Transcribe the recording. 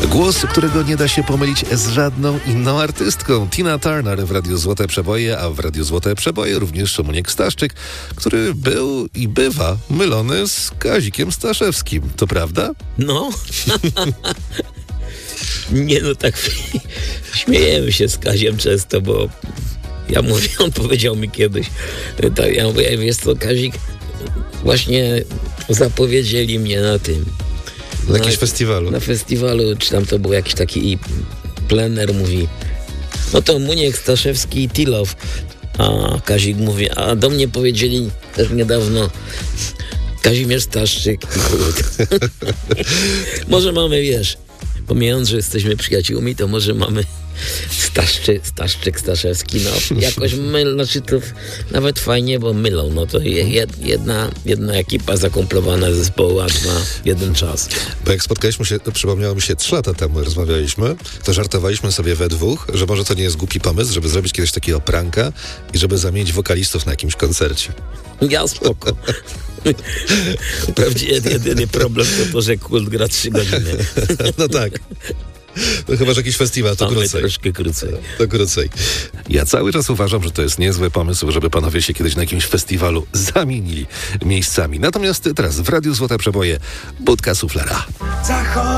Głos, którego nie da się pomylić z żadną inną artystką. Tina Turner w Radiu Złote Przeboje, a w Radiu Złote Przeboje również Szymoniek Staszczyk, który był i bywa mylony z Kazikiem Staszewskim. To prawda? No. Nie, no tak śmiejemy się z Kaziem często, bo ja mówię, on powiedział mi kiedyś, tak, ja mówię, wiesz co, Kazik, właśnie zapowiedzieli mnie na tym. Na jakimś festiwalu. Na festiwalu, czy tam to był jakiś taki plener, mówi, no to Muniek Staszewski i Tilow. A Kazik mówi, a do mnie powiedzieli też niedawno Kazimierz Staszczyk i Kurt. Może mamy, wiesz, pomijając, że jesteśmy przyjaciółmi, to może mamy Staszczyk, Staszewski, no jakoś znaczy to nawet fajnie, bo mylą, no to jedna ekipa zakomplowana zespołu, a na jeden czas. Bo jak spotkaliśmy się, przypomniało mi się 3 lata temu, rozmawialiśmy, to żartowaliśmy sobie we dwóch, że może to nie jest głupi pomysł, żeby zrobić kiedyś takiego pranka i żeby zamienić wokalistów na jakimś koncercie. Ja spoko. Wprawdzie jedyny problem to, że Kult gra 3 godziny. No tak. No chyba, że jakiś festiwal, to krócej. Troszkę krócej. To krócej. Ja cały czas uważam, że to jest niezły pomysł, żeby panowie się kiedyś na jakimś festiwalu zamienili miejscami. Natomiast teraz w Radiu Złote Przeboje Budka Suflera.